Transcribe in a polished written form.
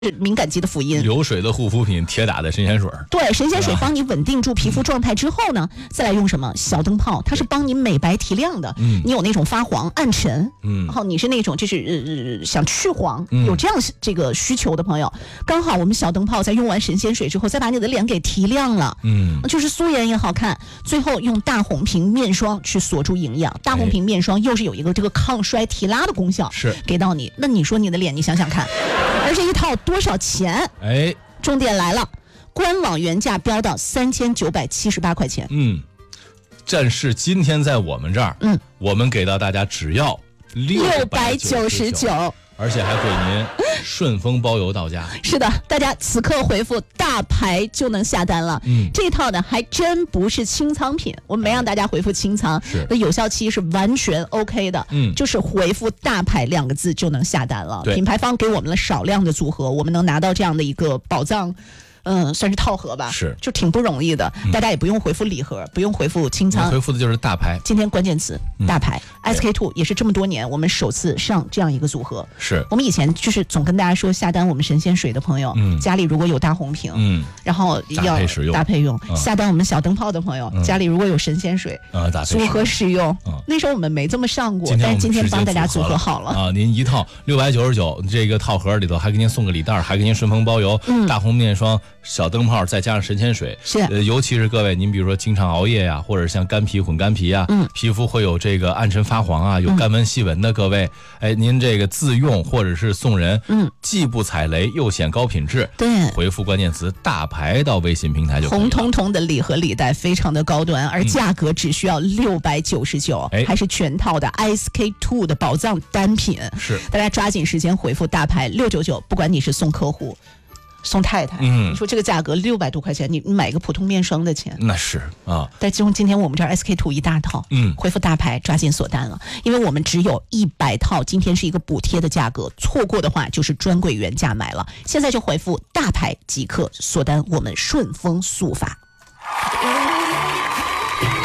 敏感肌的福音。 流水的护肤品，铁打的神仙水。 对，神仙水帮你稳定住皮肤状态之后呢，再来用什么小灯泡，它是帮你美白提亮的。你有那种发黄暗沉，然后你是那种就是想去黄，有这样这个需求的朋友，刚好我们小灯泡在用完神仙水之后，再把你的脸给提亮了，就是素颜也好看。最后用大红瓶面霜去锁住营养，大红瓶面霜又是有一个这个抗衰提拉的功效， 是给到你。那你说你的脸，你想想看，而这一套多少钱？重点来了，官网原价标到3978块钱。 但是今天在我们这儿，我们给到大家只要699，而且还给您顺丰包邮到家。 是的，大家此刻回复大牌就能下单了。这套呢还真不是清仓品，我们没让大家回复清仓，那有效期是完全 OK 的。就是回复大牌2个字就能下单了。品牌方给我们了少量的组合，我们能拿到这样的一个宝藏。算是套盒吧， 是就挺不容易的。大家也不用回复礼盒，不用回复清仓， 回复的就是大牌。 今天关键词大牌，SK2 也是这么多年我们首次上这样一个组合。 是我们以前就是总跟大家说，下单我们神仙水的朋友，家里如果有大红瓶，然后要搭配用。下单我们小灯泡的朋友，家里如果有神仙水，组合使用。那时候我们没这么上过，但是今天帮大家组合好了啊！您一套699，这个套盒里头还给您送个礼袋，还给您顺丰包邮，大红面霜。小灯泡再加上神仙水，尤其是各位，您比如说经常熬夜呀，或者像干皮混干皮啊，皮肤会有这个暗沉发黄啊，有干纹细纹的各位，您这个自用或者是送人，既不踩雷又显高品质。 对， 回复关键词大牌到微信平台就可以了。 红彤彤的礼盒礼袋非常的高端，而价格只需要699，还是全套的 SK2 的宝藏单品。 是， 大家抓紧时间回复大牌699，不管你是送客户。送太太，你说这个价格600多块钱，你买一个普通面霜的钱， 那是啊。 但今天我们这儿 SK2 一大套，回复大牌抓紧锁单了，因为我们只有100套，今天是一个补贴的价格，错过的话就是专柜原价买了。现在就回复大牌即可锁单，我们顺丰速发。